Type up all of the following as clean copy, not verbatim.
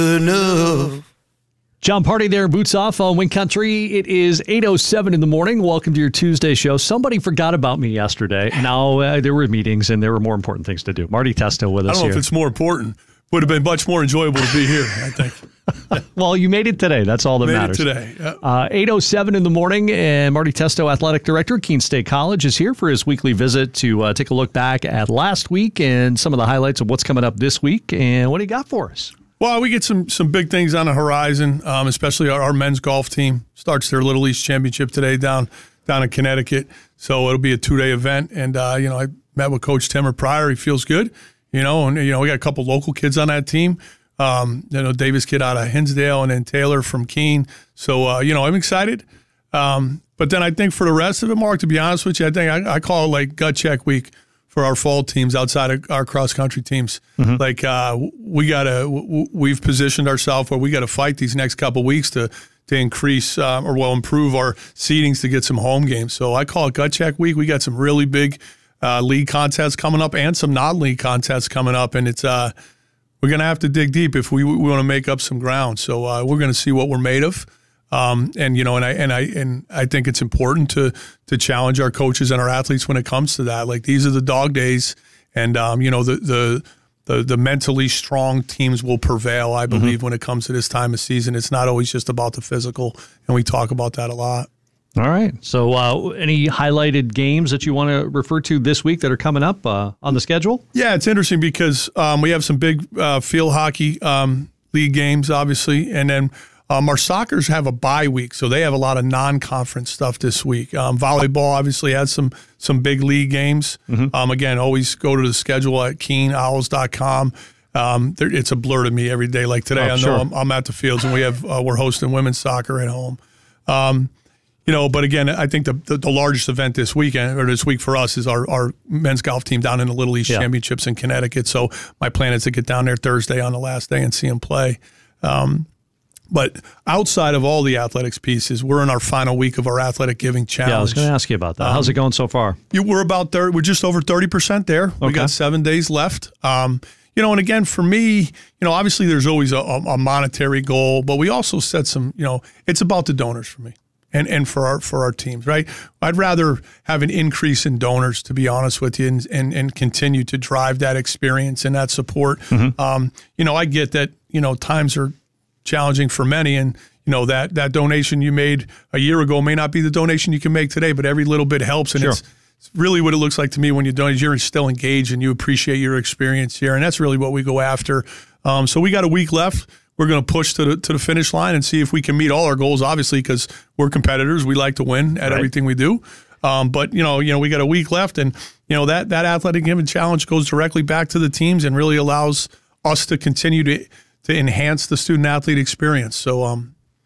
enough. John Party there, boots off on Wink Country. It is 8:07 in the morning. Welcome to your Tuesday show. Somebody forgot about me yesterday. Now, there were meetings and there were more important things to do. Marty Testo with us I don't know if it's more important. Would have been much more enjoyable to be here, I think. Well, you made it today. That's all that matters. Made it today. 8:07 in the morning, and Marty Testo, Athletic Director at Keene State College, is here for his weekly visit to take a look back at last week and some of the highlights of what's coming up this week. And what do you got for us? Well, we get some big things on the horizon, especially our men's golf team starts their Little East Championship today down in Connecticut. So it'll be a 2-day event. And, I met with Coach Timmer prior. He feels good, and, we got a couple local kids on that team. Davis kid out of Hinsdale and then Taylor from Keene. So, I'm excited. But then I think for the rest of it, Mark, to be honest with you, I think I call it like gut check week for our fall teams outside of our cross-country teams. Mm-hmm. Like we've positioned ourselves where we got to fight these next couple weeks to increase improve our seedings to get some home games. So I call it gut check week. We got some really big league contests coming up and some non-league contests coming up, and it's we're going to have to dig deep if we want to make up some ground. So we're going to see what we're made of. I think it's important to challenge our coaches and our athletes when it comes to that. Like, these are the dog days, and the mentally strong teams will prevail, I believe, when it comes to this time of season. It's not always just about the physical, and we talk about that a lot. All right. So any highlighted games that you want to refer to this week that are coming up on the schedule? Yeah, it's interesting because we have some big field hockey league games, obviously, and then our Sockers have a bye week, so they have a lot of non-conference stuff this week. Volleyball obviously has some big league games. Mm-hmm. Again, always go to the schedule at KeenOwls.com. It's a blur to me every day. Like today, I know I'm at the fields, and we're hosting women's soccer at home. But again, I think the largest event this weekend or this week for us is our men's golf team down in the Little East Championships in Connecticut. So my plan is to get down there Thursday on the last day and see them play. But outside of all the athletics pieces, we're in our final week of our athletic giving challenge. Yeah, I was going to ask you about that. How's it going so far? We're just over 30% there. Okay. We got 7 days left. And again, for me, obviously there's always a monetary goal, but we also set some, it's about the donors for me and for our teams, right? I'd rather have an increase in donors, to be honest with you, and continue to drive that experience and that support. Mm-hmm. I get that, times are challenging for many, and that donation you made a year ago may not be the donation you can make today, but every little bit helps, and it's really what it looks like to me when you donate. You're still engaged and you appreciate your experience here, and that's really what we go after. So we got a week left. We're going to push to the finish line and see if we can meet all our goals, obviously, because we're competitors. We like to win at everything we do. But we got a week left, and that athletic giving challenge goes directly back to the teams and really allows us to continue to enhance the student-athlete experience. So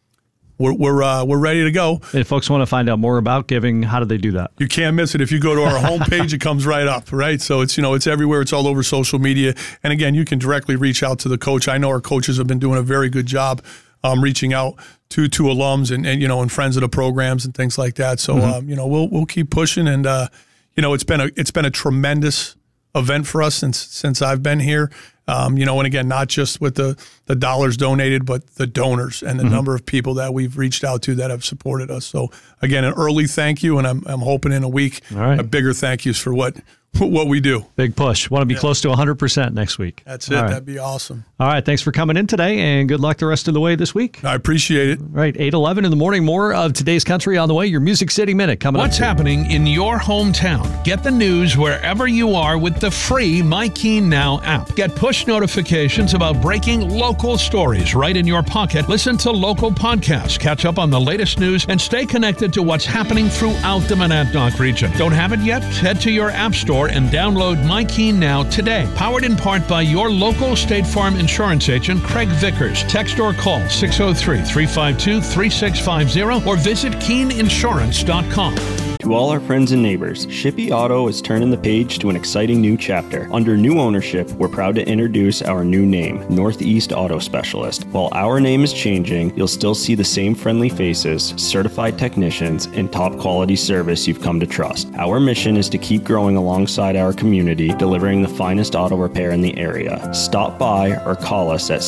we're ready to go. If folks want to find out more about giving, how do they do that? You can't miss it. If you go to our homepage, it comes right up, right? So it's it's everywhere. It's all over social media. And again, you can directly reach out to the coach. I know our coaches have been doing a very good job reaching out to alums and friends of the programs and things like that. So we'll keep pushing, and it's been a tremendous event for us since I've been here. And again, not just with the dollars donated, but the donors and the number of people that we've reached out to that have supported us. So again, an early thank you, and I'm hoping in a week, a bigger thank yous for what we do. Big push. Want to be close to 100% next week. That's it. Right. That'd be awesome. All right. Thanks for coming in today, and good luck the rest of the way this week. I appreciate it. Right. 8:11 in the morning. More of Today's Country on the way. Your Music City Minute coming up. What's happening in your hometown? Get the news wherever you are with the free My Keene Now app. Get push notifications about breaking local stories right in your pocket. Listen to local podcasts, catch up on the latest news, and stay connected to what's happening throughout the Monadnock region. Don't have it yet? Head to your app store and download My Keene Now today. Powered in part by your local State Farm insurance agent, Craig Vickers. Text or call 603-352-3650 or visit KeeneInsurance.com. To all our friends and neighbors, Shippey Auto is turning the page to an exciting new chapter. Under new ownership, we're proud to introduce our new name, Northeast Auto Specialist. While our name is changing, you'll still see the same friendly faces, certified technicians, and top quality service you've come to trust. Our mission is to keep growing alongside our community, delivering the finest auto repair in the area. Stop by or call us at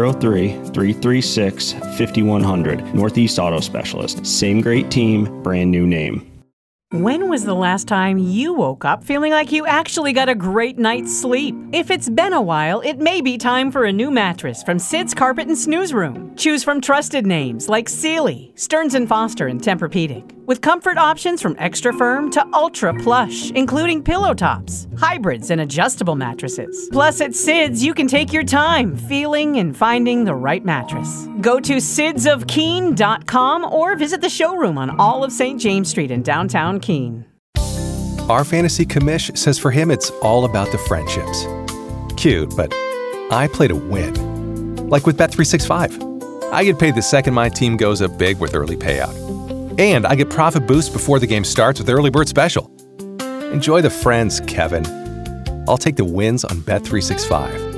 603-336-5100. Northeast Auto Specialist. Same great team, brand new name. When was the last time you woke up feeling like you actually got a great night's sleep? If it's been a while, it may be time for a new mattress from Sid's Carpet and Snooze Room. Choose from trusted names like Sealy, Stearns & Foster, and Tempur-Pedic. With comfort options from extra firm to ultra plush, including pillow tops, hybrids, and adjustable mattresses. Plus, at Sid's, you can take your time feeling and finding the right mattress. Go to sidsofkeene.com or visit the showroom on all of St. James Street in downtown Keene. Our fantasy commish says for him it's all about the friendships. Cute, but I play to win. Like with Bet365. I get paid the second my team goes up big with early payout. And I get profit boost before the game starts with Early Bird Special. Enjoy the friends, Kevin. I'll take the wins on Bet365.